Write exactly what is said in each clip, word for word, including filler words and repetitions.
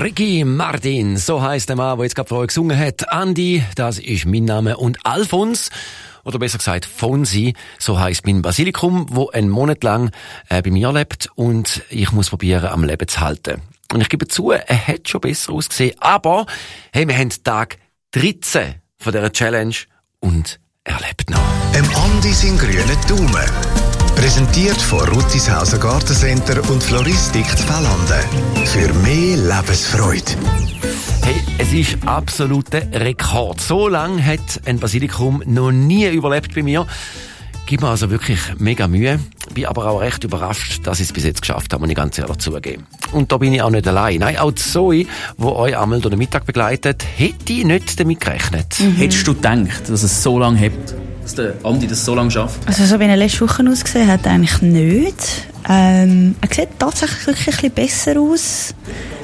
Ricky Martin, so heisst der Mann, der jetzt gerade vorher gesungen hat. Andi, das ist mein Name. Und Alfons, oder besser gesagt Fonsi, so heisst mein Basilikum, wo einen Monat lang äh, bei mir lebt und ich muss probieren, am Leben zu halten. Und ich gebe zu, er hat schon besser ausgesehen, aber hey, wir haben Tag dreizehn von dieser Challenge und er lebt noch. Im Andi sind grüne Daumen. Präsentiert von Ruttishauser Gartencenter und Floristik Zfällanden. Für mehr Lebensfreude. Hey, es ist absoluter Rekord. So lange hat ein Basilikum noch nie überlebt bei mir. Gibt mir also wirklich mega Mühe. Bin aber auch recht überrascht, dass ich es bis jetzt geschafft habe, muss ich ganz ehrlich zugeben. Und da bin ich auch nicht allein. Nein, auch Zoe, die euch einmal durch den Mittag begleitet, hätte ich nicht damit gerechnet. Mhm. Hättest du gedacht, dass es so lange hebt? Dass der Andi das so lange schafft? Also so wie er letzte Woche ausgesehen hat, eigentlich nicht. Ähm, er sieht tatsächlich wirklich ein bisschen besser aus.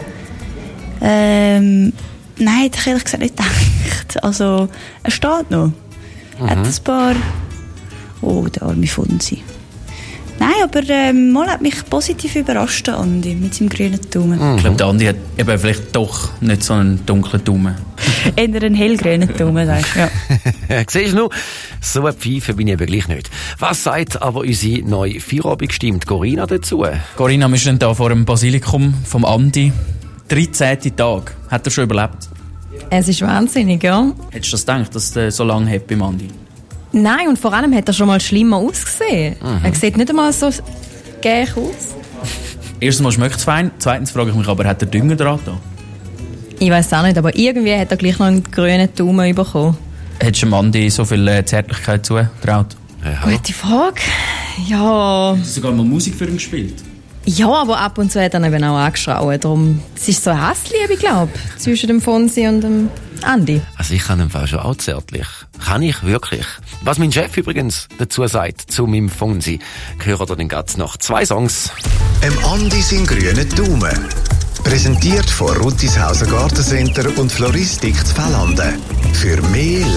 Ähm, nein, hätte ich ehrlich gesagt nicht gedacht. Also, er steht noch. Er hat ein paar... Oh, der arme Fonsi. Nein, aber ähm, mal hat mich positiv überrascht, der Andi, mit seinem grünen Daumen. Mhm. Ich glaube, der Andi hat eben vielleicht doch nicht so einen dunklen Daumen. Eher einen hellgrünen Daumen, sagst du, ja. Siehst du noch? So eine Pfeife bin ich eben gleich nicht. Was sagt aber unsere neue Feierabend gestimmt Corinna dazu? Corinna, wir stehen hier vor dem Basilikum vom Andi. dreizehnten Tag. Hat er schon überlebt? Es ist wahnsinnig, ja. Hättest du das gedacht, dass der so lange hat beim Andi? Nein, und vor allem hat er schon mal schlimmer ausgesehen. Mhm. Er sieht nicht einmal so gäch aus. Erstens mal schmeckt es fein, zweitens frage ich mich aber, hat er Dünger dran da? Ich weiss auch nicht, aber irgendwie hat er gleich noch einen grünen Daumen bekommen. Hättest du dem Andi so viel äh, Zärtlichkeit zugetraut? Ja. Gute Frage. Ja. Hast du sogar mal Musik für ihn gespielt? Ja, aber ab und zu hat er ihn eben auch angeschaut. Darum, es ist so eine Hassliebe, glaube ich, zwischen dem Fonsi und dem Andi. Also ich kann ihn schon auch zärtlich. Kann ich wirklich. Was mein Chef übrigens dazu sagt, zu meinem Fonsi, gehört er den ganzen noch. Zwei Songs. Im Andi sind grüne Daumen. Präsentiert von Ruttishauser Gartencenter und Floristik Zfällanden. Für mehr